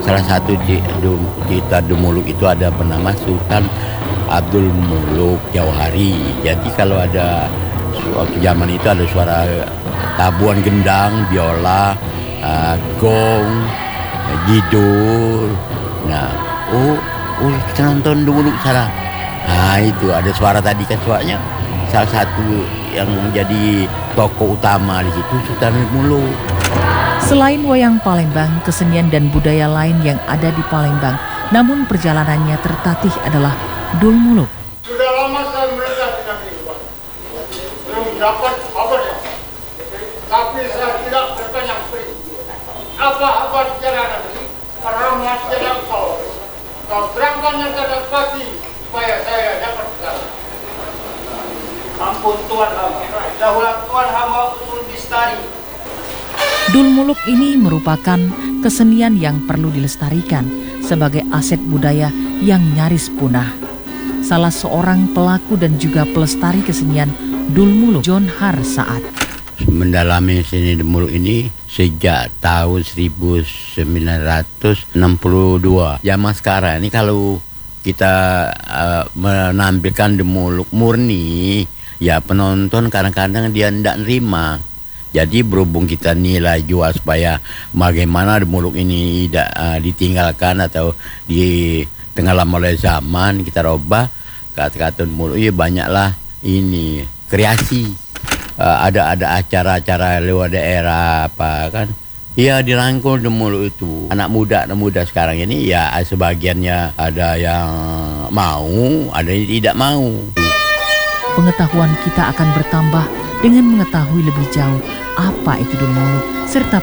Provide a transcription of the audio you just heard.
salah satu cerita Dumuluk itu ada bernama Sultan Abdul Muluk Jauhari. Jadi kalau ada waktu zaman itu ada suara tabuhan gendang, biola, gong, gidul. Nah, kita nonton Dumuluk sana. Nah itu ada suara tadi kan suaranya. Salah satu yang menjadi tokoh utama di situ Sultan Muluk. Selain wayang Palembang, kesenian dan budaya lain yang ada di Palembang, namun perjalanannya tertatih adalah Dul Muluk. Sudah lama saya melihat di negeri Pak. Belum dapat kabarnya. Tapi saya tidak bertanya beri. Apa jalan negeri? Karena masih ada kau terangkan yang tidak pasti supaya saya dapat berjalan. Ampun Tuhan hamba. Dahulu Tuhan hamba usul bistari. Dul Muluk ini merupakan kesenian yang perlu dilestarikan sebagai aset budaya yang nyaris punah. Salah seorang pelaku dan juga pelestari kesenian Dul Muluk, John Har Saat. Mendalami seni Dul Muluk ini sejak tahun 1962. Zaman sekarang ini kalau kita menampilkan Dul Muluk murni, ya penonton kadang-kadang dia tidak nerima. Jadi berhubung kita nilai jual supaya bagaimana Dul Muluk ini tidak ditinggalkan atau ditenggelam oleh zaman, kita robah kata-kata Dul Muluk. Ya banyaklah ini kreasi. Ada acara-acara luar daerah apa kan. Ya dirangkul Dul Muluk itu. Anak muda sekarang ini ya sebagiannya ada yang mau, ada yang tidak mau. Pengetahuan kita akan bertambah dengan mengetahui lebih jauh apa itu Dul Muluk serta